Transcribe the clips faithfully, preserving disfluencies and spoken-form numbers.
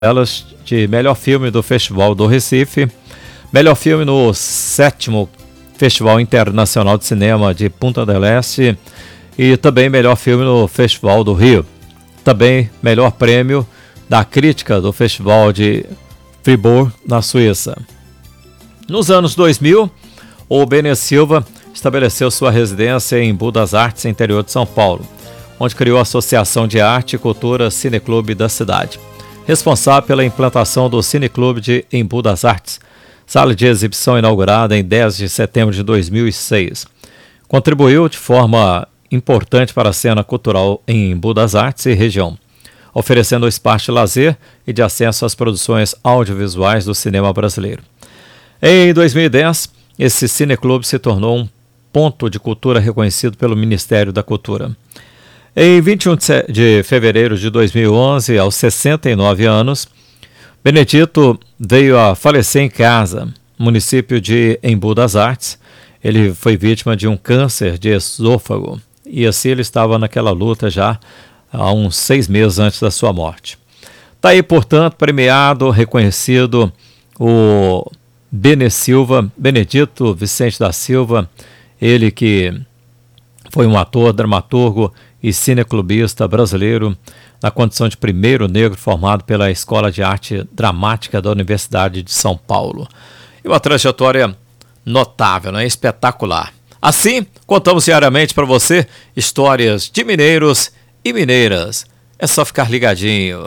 elas de melhor filme do Festival do Recife, melhor filme no sétimo Festival Internacional de Cinema de Punta del Este e também melhor filme no Festival do Rio. Também melhor prêmio da crítica do Festival de Fribourg, na Suíça. Nos anos dois mil, o Benê Silva estabeleceu sua residência em Embu das Artes, interior de São Paulo, onde criou a Associação de Arte e Cultura Cineclube da cidade, responsável pela implantação do Cineclube de Embu das Artes, sala de exibição inaugurada em dez de setembro de dois mil e seis. Contribuiu de forma importante para a cena cultural em Embu das Artes e região, oferecendo espaço de lazer e de acesso às produções audiovisuais do cinema brasileiro. Em dois mil e dez, esse cineclube se tornou um ponto de cultura reconhecido pelo Ministério da Cultura. Em vinte e um de fevereiro de dois mil e onze, aos sessenta e nove anos, Benedito veio a falecer em casa, município de Embu das Artes. Ele foi vítima de um câncer de esôfago e assim ele estava naquela luta já há uns seis meses antes da sua morte. Está aí, portanto, premiado, reconhecido o Benê Silva, Benedito Vicente da Silva, ele que foi um ator, dramaturgo e cineclubista brasileiro, na condição de primeiro negro formado pela Escola de Arte Dramática da Universidade de São Paulo. E uma trajetória notável, né? Espetacular. Assim, contamos diariamente para você histórias de mineiros e mineiras. É só ficar ligadinho.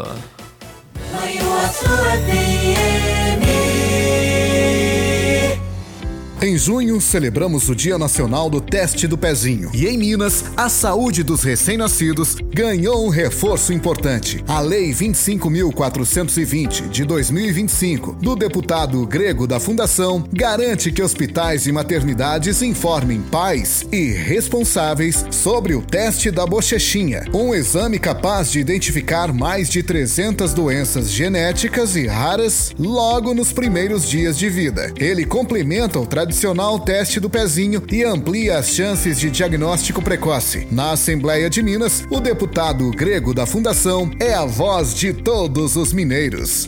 Em junho, celebramos o Dia Nacional do Teste do Pezinho. E em Minas, a saúde dos recém-nascidos ganhou um reforço importante. A Lei vinte e cinco mil quatrocentos e vinte, de dois mil e vinte e cinco, do deputado Grego da Fundação, garante que hospitais e maternidades informem pais e responsáveis sobre o teste da bochechinha, um exame capaz de identificar mais de trezentas doenças genéticas e raras logo nos primeiros dias de vida. Ele complementa o tradicional Tradicional teste do pezinho e amplia as chances de diagnóstico precoce. Na Assembleia de Minas, o deputado Grego da Fundação é a voz de todos os mineiros.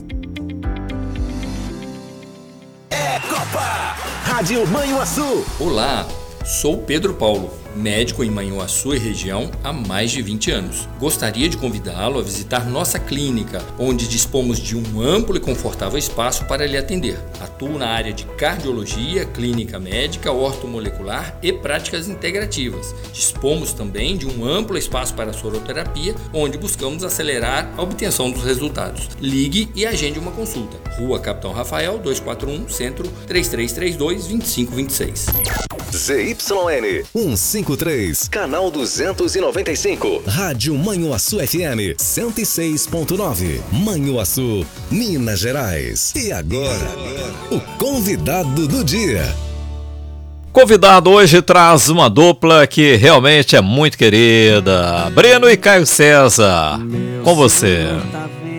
É Copa! Rádio Manhuaçu! Olá, sou Pedro Paulo, médico em Manhuaçu e região há mais de vinte anos. Gostaria de convidá-lo a visitar nossa clínica, onde dispomos de um amplo e confortável espaço para lhe atender. Atuo na área de cardiologia, clínica médica, ortomolecular e práticas integrativas. Dispomos também de um amplo espaço para soroterapia, onde buscamos acelerar a obtenção dos resultados. Ligue e agende uma consulta. Rua Capitão Rafael, duzentos e quarenta e um, Centro, três três três dois, dois cinco dois seis. Z Y N cento e cinquenta e três, canal duzentos e noventa e cinco. Rádio Manhuaçu F M cento e seis ponto nove. Manhuaçu, Minas Gerais. E agora, o convidado do dia. Convidado hoje traz uma dupla que realmente é muito querida. Breno e Caio César. Com você.